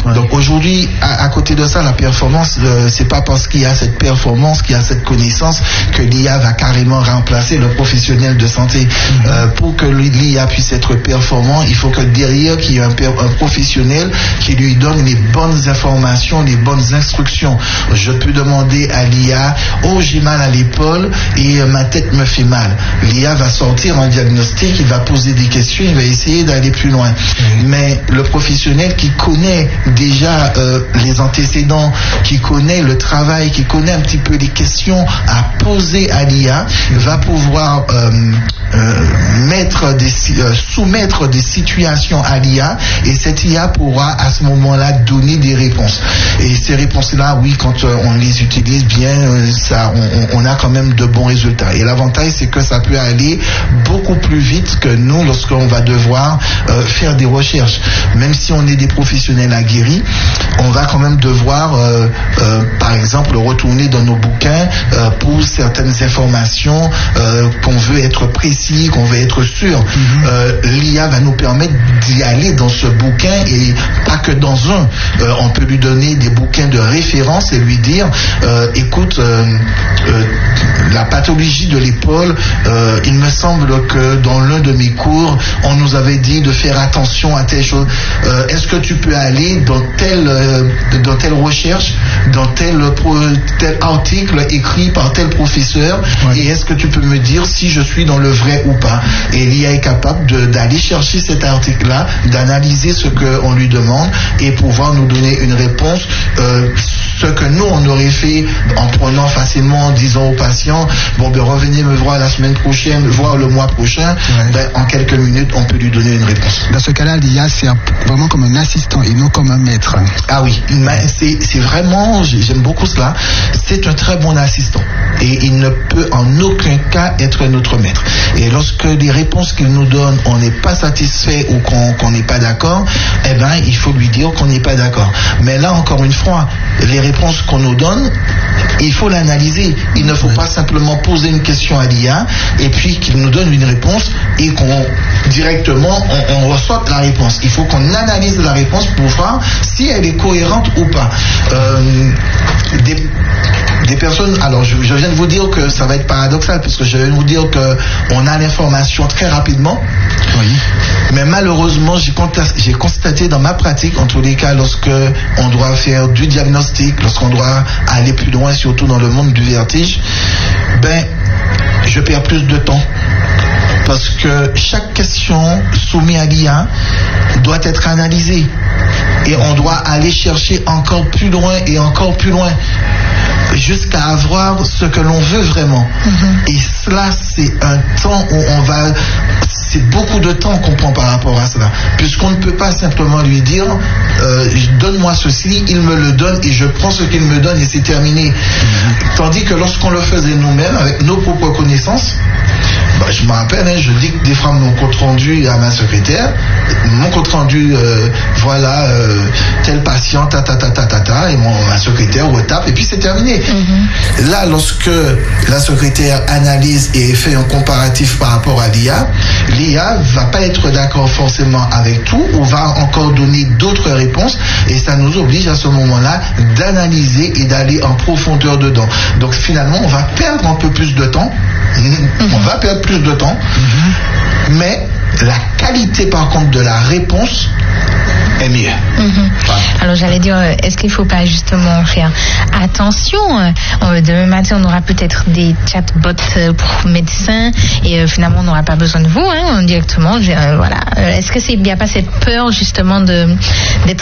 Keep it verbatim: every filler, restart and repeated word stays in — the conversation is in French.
Ouais. Donc aujourd'hui, à, à côté de ça, la performance, euh, c'est pas parce qu'il y a cette performance, qu'il y a cette connaissance que l'I A va carrément remplacer le professionnel de santé. Mm-hmm. Euh, pour que l'I A puisse être performant, il faut que derrière qu'il y ait un, un professionnel qui lui donne les bonnes informations, les bonnes instructions. Je peux demander à l'I A, oh j'ai mal à l'épaule et euh, ma tête me fait mal. L'I A va sortir un diagnostic, il va poser des questions, il va essayer d'aller plus loin. Mm-hmm. Mais le professionnel qui connaît déjà euh, les antécédents, qui connaît le travail, qui connaît un petit peu les questions à poser à l'I A, va pouvoir euh, euh, mettre des, euh, soumettre des situations à l'I A, et cette I A pourra à ce moment-là donner des réponses. Et ces réponses-là, oui, quand euh, on les utilise bien, euh, ça, on, on a quand même de bons résultats. Et l'avantage, c'est que ça peut aller beaucoup plus vite que nous lorsqu'on va devoir euh, faire des recherches. Même si on est des professionnels aguerris, on va quand même devoir, euh, euh, par exemple, retourner dans nos bouquins euh, pour certaines informations euh, qu'on veut être précis, qu'on veut être sûr. Mm-hmm. Euh, L'I A va nous permettre d'y aller dans ce bouquin, et pas que dans un. Euh, on peut lui donner des bouquins de référence et lui dire, euh, écoute, euh, euh, la pathologie de l'épaule, euh, il me semble que dans l'un de mes cours, on nous avait dit de faire attention à telle chose. Euh, est-ce que tu peux aller dans telle, euh, dans telle recherche, dans tel, tel article écrit par tel professeur, ouais. Et est-ce que tu peux me dire si je suis dans le vrai ou pas? Et l'I A est capable de, d'aller chercher cet article-là, d'analyser ce qu'on lui demande et pouvoir nous donner une réponse, euh, ce que nous on aurait fait en prenant facilement, en disant aux patients, bon ben revenez me voir la semaine prochaine, voire le mois prochain. Ouais. Ben, en quelques minutes on peut lui donner une réponse. Dans ce cas-là, l'I A c'est vraiment comme un assistant et non comme un maître. Ah oui, mais c'est, c'est vraiment, j'aime beaucoup cela, c'est un très bon assistant et il ne peut en aucun cas être notre maître. Et lorsque les réponses qu'il nous donne, on n'est pas satisfait ou qu'on, qu'on n'est pas d'accord, eh ben il faut lui dire qu'on n'est pas d'accord. Mais là encore une fois, les réponses qu'on nous donne, il faut l'analyser. Il ne faut pas simplement poser une question à l'I A et puis qu'il nous donne une réponse et qu'on directement on, on reçoit la réponse. Il faut qu'on analyse la réponse pour voir si elle est cohérente ou pas. Euh, des, des personnes, alors je, je viens de vous dire que ça va être paradoxal parce que je viens de vous dire que on a l'information très rapidement. Oui. Mais malheureusement, j'ai constaté, j'ai constaté dans ma pratique, en tous les cas, lorsque on doit faire du diagnostic, lorsqu'on doit aller plus loin, surtout dans le monde du vertige, ben, je perds plus de temps. Parce que chaque question soumise à l'I A doit être analysée. Et on doit aller chercher encore plus loin et encore plus loin. Jusqu'à avoir ce que l'on veut vraiment. Mm-hmm. Et cela, c'est un temps où on va... C'est beaucoup de temps qu'on prend par rapport à cela. Puisqu'on ne peut pas simplement lui dire euh, donne-moi ceci, il me le donne et je prends ce qu'il me donne et c'est terminé. Mm-hmm. Tandis que lorsqu'on le faisait nous-mêmes, avec nos propres connaissances, bah, je me rappelle, hein, je dicte des fois mon compte rendu à ma secrétaire. Mon compte rendu, euh, voilà, euh, tel patient, ta ta ta ta ta ta, et mon, ma secrétaire retape, et puis c'est terminé. Mm-hmm. Là, lorsque la secrétaire analyse et fait un comparatif par rapport à l'I A, l'I A va pas être d'accord forcément avec tout, ou va encore donner d'autres réponses, et ça nous oblige à ce moment-là d'analyser et d'aller en profondeur dedans. Donc finalement, on va perdre un peu plus de temps. Mm-hmm. On va perdre plus de temps, mm-hmm. mais la qualité par contre de la réponse est mieux. Mm-hmm. Voilà. Alors j'allais dire, est-ce qu'il ne faut pas justement faire attention, euh, demain matin on aura peut-être des chatbots pour médecins et euh, finalement on n'aura pas besoin de vous hein, directement, euh, voilà. Est-ce que c'est, il n'y a pas cette peur justement de, d'être